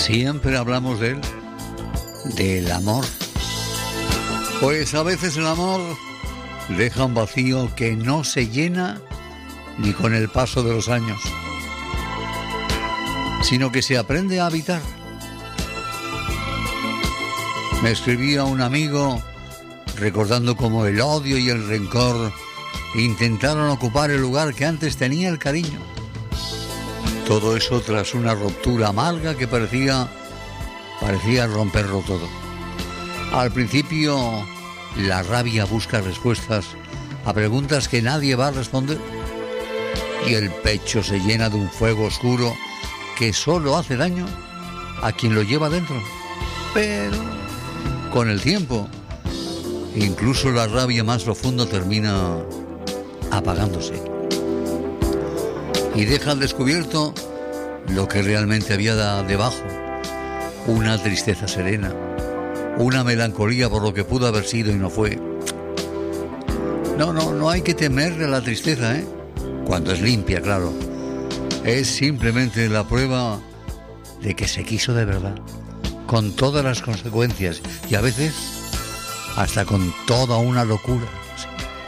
Siempre hablamos de él, del amor. Pues a veces el amor deja un vacío que no se llena ni con el paso de los años, sino que se aprende a habitar. Me escribía un amigo recordando cómo el odio y el rencor intentaron ocupar el lugar que antes tenía el cariño. Todo eso tras una ruptura amarga que parecía romperlo todo. Al principio, la rabia busca respuestas a preguntas que nadie va a responder. Y el pecho se llena de un fuego oscuro que solo hace daño a quien lo lleva dentro. Pero con el tiempo, incluso la rabia más profunda termina apagándose. Y deja al descubierto lo que realmente había debajo. Una tristeza serena, una melancolía por lo que pudo haber sido y no fue. No hay que temerle a la tristeza, cuando es limpia, claro. Es simplemente la prueba de que se quiso de verdad, con todas las consecuencias y a veces hasta con toda una locura.